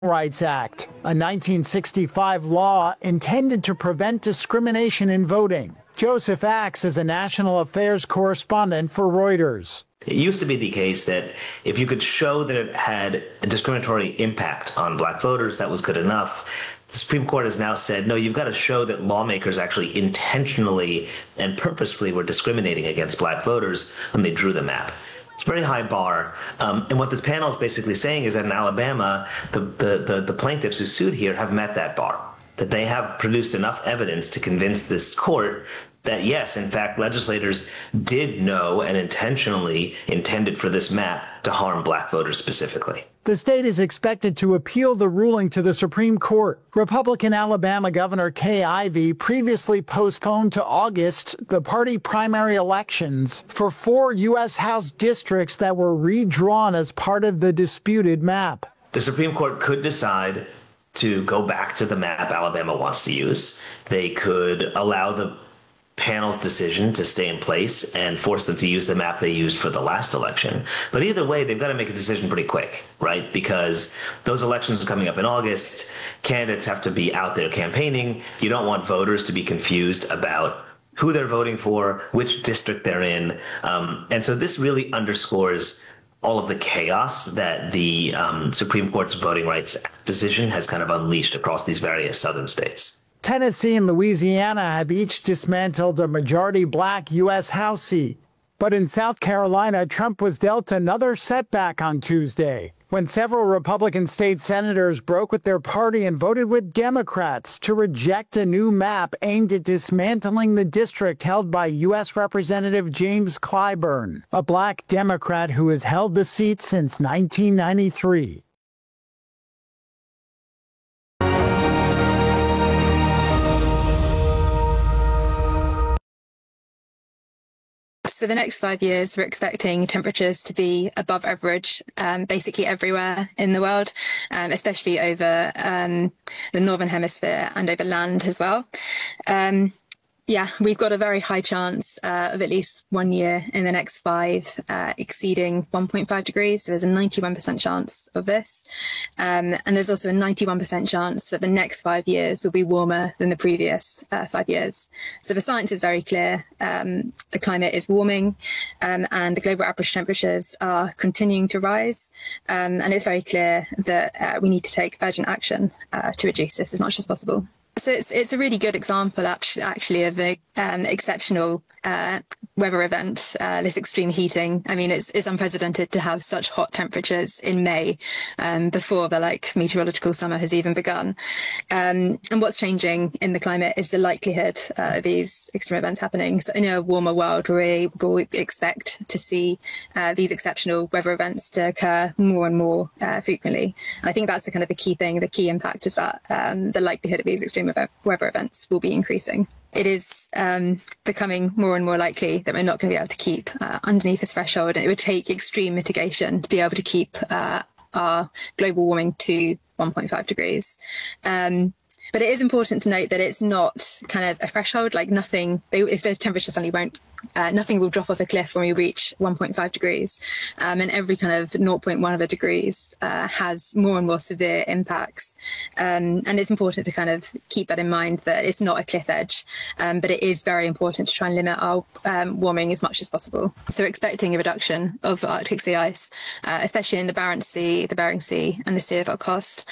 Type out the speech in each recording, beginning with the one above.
Rights Act, a 1965 law intended to prevent discrimination in voting. Joseph acts as a national affairs correspondent for Reuters. It used to be the case that if you could show that it had a discriminatory impact on black voters, that was good enough. The Supreme Court has now said, no, you've got to show that lawmakers actually intentionally and purposefully were discriminating against black voters when they drew the map. It's a very high bar. And what this panel is basically saying is that in Alabama, the plaintiffs who sued here have met that bar, that they have produced enough evidence to convince this court that, yes, in fact, legislators did know and intentionally intended for this map to harm black voters specifically. The state is expected to appeal the ruling to the Supreme Court. Republican Alabama Governor Kay Ivey previously postponed to August the party primary elections for 4 U.S. House districts that were redrawn as part of the disputed map. The Supreme Court could decide to go back to the map Alabama wants to use. They could allow the panel's decision to stay in place and force them to use the map they used for the last election. But either way, they've got to make a decision pretty quick, right? Because those elections are coming up in August. Candidates have to be out there campaigning. You don't want voters to be confused about who they're voting for, which district they're in. And so this really underscores all of the chaos that the Supreme Court's Voting Rights Act decision has kind of unleashed across these various southern states. Tennessee and Louisiana have each dismantled a majority black U.S. House seat. But in South Carolina, Trump was dealt another setback on Tuesday, when several Republican state senators broke with their party and voted with Democrats to reject a new map aimed at dismantling the district held by U.S. Representative James Clyburn, a black Democrat who has held the seat since 1993. So the next 5 years, we're expecting temperatures to be above average, basically everywhere in the world, especially over the Northern Hemisphere and over land as well. Yeah, we've got a very high chance of at least 1 year in the next 5 exceeding 1.5 degrees. So there's a 91% chance of this. And there's also a 91% chance that the next 5 years will be warmer than the previous 5 years. So the science is very clear. The climate is warming and the global average temperatures are continuing to rise. And it's very clear that we need to take urgent action to reduce this as much as possible. So it's a really good example, actually, of an exceptional weather event, this extreme heating. I mean, it's unprecedented to have such hot temperatures in May before the meteorological summer has even begun. And what's changing in the climate is the likelihood of these extreme events happening. So in a warmer world, we expect to see these exceptional weather events to occur more and more frequently. And I think that's the kind of the key thing. The key impact is that the likelihood of these extreme weather events will be increasing. It is becoming more and more likely that we're not going to be able to keep underneath this threshold, and it would take extreme mitigation to be able to keep our global warming to 1.5 degrees. But it is important to note that it's not kind of a threshold, like nothing, if the temperature suddenly won't, nothing will drop off a cliff when we reach 1.5 degrees. And every kind of 0.1 of a degrees has more and more severe impacts. And it's important to kind of keep that in mind, that it's not a cliff edge, but it is very important to try and limit our warming as much as possible. So we're expecting a reduction of Arctic sea ice, especially in the Barents Sea, the Bering Sea, and the Sea of Okhotsk.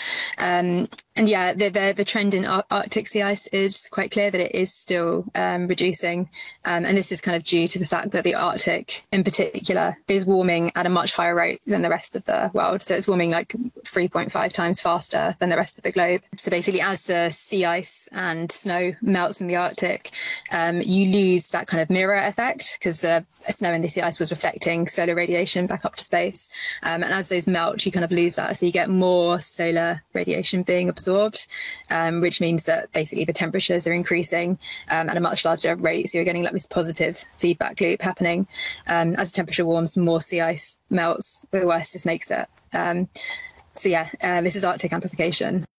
And yeah, the trend in Arctic sea ice is quite clear that it is still reducing. And this is kind of due to the fact that the Arctic in particular is warming at a much higher rate than the rest of the world. So it's warming like 3.5 times faster than the rest of the globe. So basically, as the sea ice and snow melts in the Arctic, you lose that kind of mirror effect, because snow and the sea ice was reflecting solar radiation back up to space. And as those melt, you kind of lose that. So you get more solar radiation being absorbed, which means that basically the temperatures are increasing at a much larger rate. So you're getting like this positive feedback loop happening. As the temperature warms, more sea ice melts, the worse this makes it. So yeah, this is Arctic amplification.